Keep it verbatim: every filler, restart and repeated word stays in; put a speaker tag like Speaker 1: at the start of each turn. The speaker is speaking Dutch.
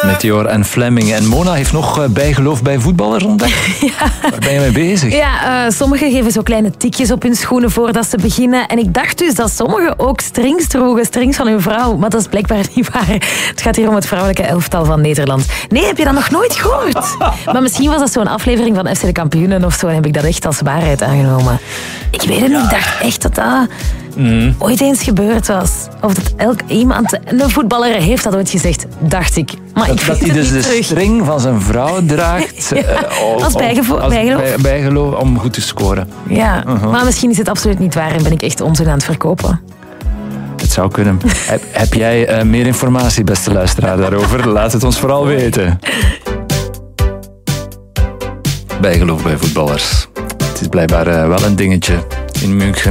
Speaker 1: Meteor en Fleming. En Mona heeft nog uh, bijgeloof bij voetballers ontdekt. Ja. Waar ben je mee bezig?
Speaker 2: Ja, uh, sommigen geven zo kleine tikjes op hun schoenen voordat ze beginnen. En ik dacht dus dat sommigen ook strings droegen, strings van hun vrouw. Maar dat is blijkbaar niet waar. Het gaat hier om het vrouwelijke elftal van Nederland. Nee, heb je dat nog nooit gehoord? Maar misschien was dat zo'n aflevering van F C de Kampioenen of zo. En heb ik dat echt als waarheid aangenomen. Ik weet het niet, ik dacht echt dat dat mm. ooit eens gebeurd was. Of dat elk iemand, een voetballer heeft dat ooit gezegd, dacht ik. Maar
Speaker 1: dat
Speaker 2: ik
Speaker 1: dat hij dus de terug. string van zijn vrouw draagt.
Speaker 2: Ja, uh, als bijgevo- als bijgeloof. Bij,
Speaker 1: bijgeloof om goed te scoren.
Speaker 2: Ja, uh-huh. Maar misschien is het absoluut niet waar en ben ik echt onzin aan het verkopen.
Speaker 1: Het zou kunnen. heb, heb jij uh, meer informatie, beste luisteraar, daarover? Laat het ons vooral weten. Bijgeloof bij voetballers. Het is blijkbaar uh, wel een dingetje in München.